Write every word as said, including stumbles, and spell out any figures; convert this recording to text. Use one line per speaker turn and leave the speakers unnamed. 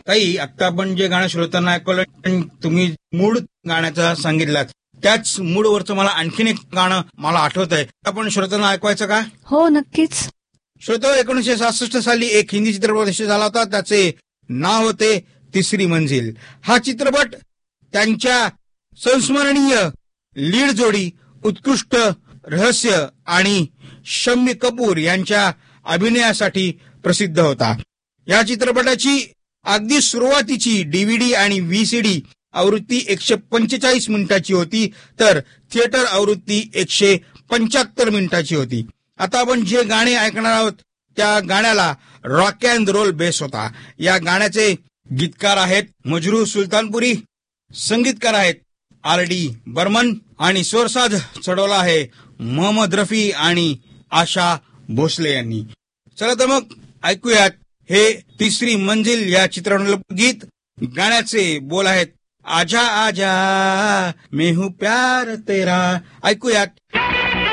ताई, आता आपण जे गाणं श्रोतांना ऐकवलं, तुम्ही मूड गाण्याचा सांगितलात, त्याच मूडवरचं मला आणखीन एक गाणं मला आठवत आहे. आपण श्रोतांना ऐकवायचं का?
हो, नक्कीच.
श्रोतो, एकोणीसशे सहासष्ट साली एक हिंदी चित्रपट झाला होता. त्याचे नाव होते तिसरी मंजिल. हा चित्रपट त्यांच्या संस्मरणीय लीड जोडी, उत्कृष्ट रहस्य आणि शम्मी कपूर यांच्या अभिनयासाठी प्रसिद्ध होता. या चित्रपटाची अगदी सुरुवातीची डीव्हीडी आणि व्हीसीडी आवृत्ती एकशे पंचेचाळीस मिनिटाची होती, तर थिएटर आवृत्ती एकशे पंच्याहत्तर मिनिटाची होती. आता आपण जे गाणे ऐकणार आहोत त्या गाण्याला रॉक अँड रोल बेस होता. या गाण्याचे गीतकार आहेत मजरू सुलतानपुरी, संगीतकार आहेत आर डी बर्मन आणि स्वरसाज चढवला आहे मोहम्मद रफी आणि आशा भोसले यांनी. चला तर मग ऐकूयात हे तिसरी मंजिल या चित्रपटातील गीत. गाण्याचे बोल आहेत आजा आजा मैं हूं प्यार तेरा. ऐकूयात.